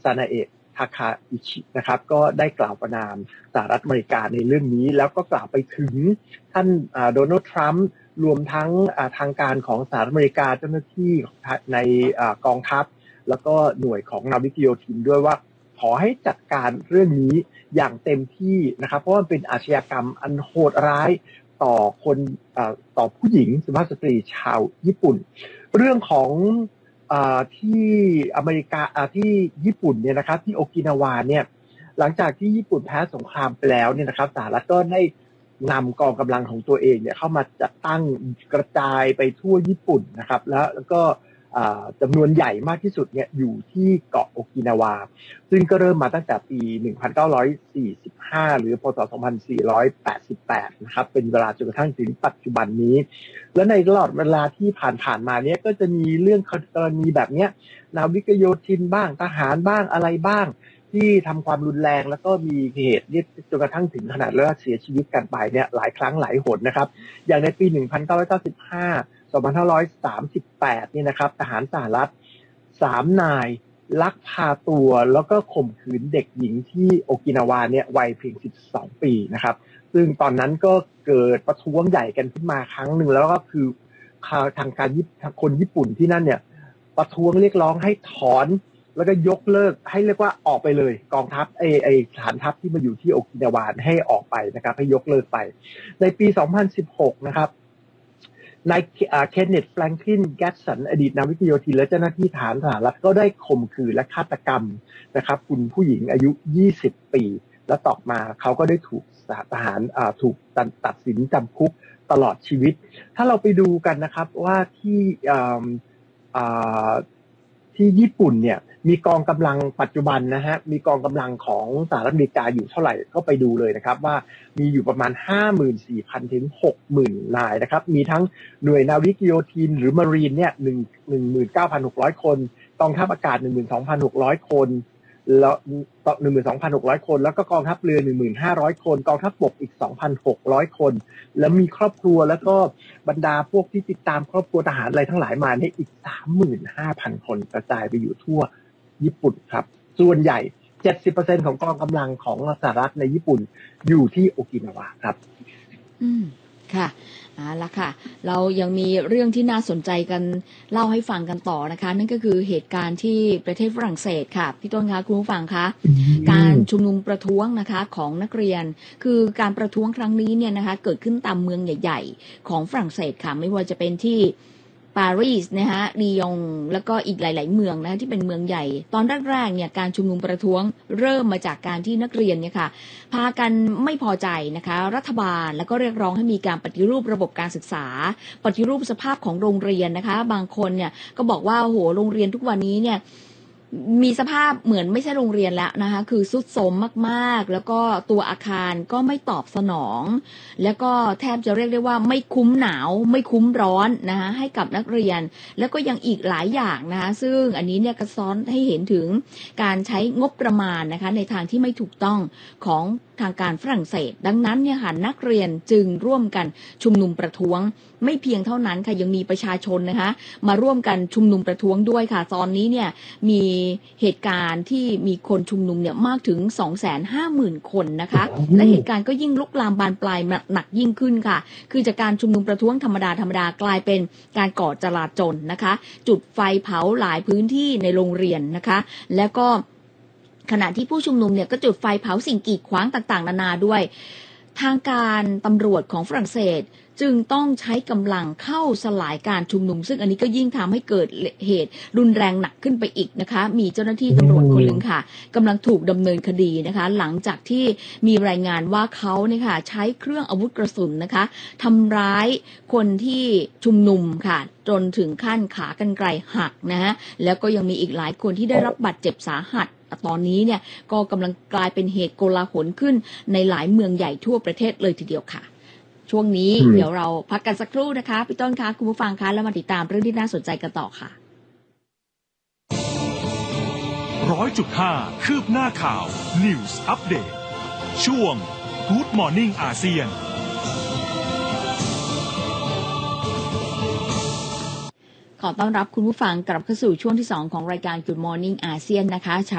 านาเอะทาคาอิชินะครับก็ได้กล่าวประณามสหรัฐอเมริกาในเรื่องนี้แล้วก็กล่าวไปถึงท่านโดนัลด์ทรัมป์รวมทั้งทางการของสหรัฐอเมริกาเจ้าหน้าที่ในกองทัพแล้วก็หน่วยของนาวิกโยธินด้วยว่าขอให้จัดการเรื่องนี้อย่างเต็มที่นะครับเพราะว่าเป็นอาชญากรรมอันโหดร้ายต่อคนต่อผู้หญิงสุภาพสตรีชาวญี่ปุ่นเรื่องของที่อเมริกาที่ญี่ปุ่นเนี่ยนะครับที่โอกินาวาเนี่ยหลังจากที่ญี่ปุ่นแพ้สงครามไปแล้วเนี่ยนะครับสหรัฐก็ได้นำกองกำลังของตัวเองเนี่ยเข้ามาจัดตั้งกระจายไปทั่วญี่ปุ่นนะครับแล้วก็จำนวนใหญ่มากที่สุดเนี่ยอยู่ที่เกาะโอกินาวาซึ่งก็เริ่มมาตั้งแต่ปี 1945 หรือพ.ศ. 2488 นะครับเป็นเวลาจนกระทั่งถึงปัจจุบันนี้และในตลอดเวลาที่ผ่านมาเนี่ยก็จะมีเรื่องกรณีแบบนี้นาวิกโยธินบ้างทหารบ้างอะไรบ้างที่ทำความรุนแรงแล้วก็มีเหตุจนกระทั่งถึงขนาดว่าเสียชีวิตกันไปเนี่ยหลายครั้งหลายหนนะครับอย่างในปี 1995 2538 นี่นะครับทหารสหรัฐ3 นายลักพาตัวแล้วก็ข่มขืนเด็กหญิงที่โอกินาวาเนี่ยวัยเพียง12 ปีนะครับซึ่งตอนนั้นก็เกิดประท้วงใหญ่กันขึ้นมาครั้งหนึ่งแล้วก็คือทางการคนญี่ปุ่นที่นั่นเนี่ยประท้วงเรียกร้องให้ถอนแล้วก็ยกเลิกให้เรียกว่าออกไปเลยกองทัพฐานทัพที่มาอยู่ที่โอกินาวาให้ออกไปนะครับให้ยกเลิกไปในปี 2016 นะครับนายเคนเนต แฟรงคลิน แกตสันอดีตนาวิกโยธินและเจ้าหน้าที่ฐานสหรัฐก็ได้ข่มขืนและฆาตกรรมนะครับคุณผู้หญิงอายุ 20 ปีและต่อมาเขาก็ได้ถูกทหารถูกตัดสินจำคุกตลอดชีวิตถ้าเราไปดูกันนะครับว่าที่ญี่ปุ่นเนี่ยมีกองกำลังปัจจุบันนะฮะมีกองกำลังของสหรัฐอเมริกาอยู่เท่าไหร่ก็ไปดูเลยนะครับว่ามีอยู่ประมาณ 54,000 ถึง 60,000 นายนะครับมีทั้งหน่วยนาวิกโยธินหรือมารีนเนี่ย 19,600 คนกองทัพอากาศ 12,600 คนแล้ว 12,600 คนแล้วก็กองทัพเรือ 1,500 คนกองทัพบกอีก 2,600 คนแล้วมีครอบครัวแล้วก็บรรดาพวกที่ติดตามครอบครัวทหารอะไรทั้งหลายมาเนี่ยอีก 35,000 คนกระจายไปอยู่ทั่วญี่ปุ่นครับส่วนใหญ่ 70% ของกองกำลังของสหรัฐในญี่ปุ่นอยู่ที่โอกินาวาครับค่ะละค่ะเรายังมีเรื่องที่น่าสนใจกันเล่าให้ฟังกันต่อนะคะนั่นก็คือเหตุการณ์ที่ประเทศฝรั่งเศสค่ะพี่ต้นคะคุณผู้ฟังคะการชุมนุมประท้วงนะคะของนักเรียนคือการประท้วงครั้งนี้เนี่ยนะคะเกิดขึ้นตามเมืองใหญ่ๆของฝรั่งเศสค่ะไม่ว่าจะเป็นที่ปารีสนะคะลียงแล้วก็อีกหลายๆเมืองนะที่เป็นเมืองใหญ่ตอนแรกๆเนี่ยการชุมนุมประท้วงเริ่มมาจากการที่นักเรียนเนี่ยค่ะพากันไม่พอใจนะคะรัฐบาลแล้วก็เรียกร้องให้มีการปฏิรูประบบการศึกษาปฏิรูปสภาพของโรงเรียนนะคะบางคนเนี่ยก็บอกว่าโอ้โหโรงเรียนทุกวันนี้เนี่ยมีสภาพเหมือนไม่ใช่โรงเรียนแล้วนะคะคือทรุดโทรมมากๆแล้วก็ตัวอาคารก็ไม่ตอบสนองแล้วก็แทบจะเรียกได้ว่าไม่คุ้มหนาวไม่คุ้มร้อนนะคะให้กับนักเรียนแล้วก็ยังอีกหลายอย่างนะคะซึ่งอันนี้เนี่ยกระซ้อนให้เห็นถึงการใช้งบประมาณนะคะในทางที่ไม่ถูกต้องของทางการฝรั่งเศสดังนั้นเนี่ยค่ะนักเรียนจึงร่วมกันชุมนุมประท้วงไม่เพียงเท่านั้นค่ะยังมีประชาชนนะคะมาร่วมกันชุมนุมประท้วงด้วยค่ะตอนนี้เนี่ยมีเหตุการณ์ที่มีคนชุมนุมเนี่ยมากถึง 250,000 คนนะคะและเหตุการณ์ก็ยิ่งลุกลามบานปลายหนักยิ่งขึ้นค่ะคือจากการชุมนุมประท้วงธรรมดากลายเป็นการก่อจลาจลนะคะจุดไฟเผาหลายพื้นที่ในโรงเรียนนะคะแล้วก็ขณะที่ผู้ชุมนุมเนี่ยก็จุดไฟเผาสิ่งกีดขวางต่างๆนานาด้วยทางการตำรวจของฝรั่งเศสจึงต้องใช้กำลังเข้าสลายการชุมนุมซึ่งอันนี้ก็ยิ่งทำให้เกิดเหตุรุนแรงหนักขึ้นไปอีกนะคะมีเจ้าหน้าที่ตำรวจคนหนึ่งค่ะกำลังถูกดำเนินคดีนะคะหลังจากที่มีรายงานว่าเขาเนี่ยค่ะใช้เครื่องอาวุธกระสุนนะคะทำร้ายคนที่ชุมนุมค่ะจนถึงขั้นขากรรไกรหักนะฮะแล้วก็ยังมีอีกหลายคนที่ได้รับบาดเจ็บสาหัสตอนนี้เนี่ยก็กำลังกลายเป็นเหตุโกลาหลขึ้นในหลายเมืองใหญ่ทั่วประเทศเลยทีเดียวค่ะช่วงนี้เดี๋ยวเราพักกันสักครู่นะคะพี่ต้นคะคุณผู้ฟังคะแล้วมาติดตามเรื่องที่น่าสนใจกันต่อค่ะ 100.5 คืบหน้าข่าว News Update ช่วง Good Morning อาเซียนขอต้อนรับคุณผู้ฟังกลับเข้าสู่ช่วงที่2ของรายการ Good Morning อาเซียนนะคะ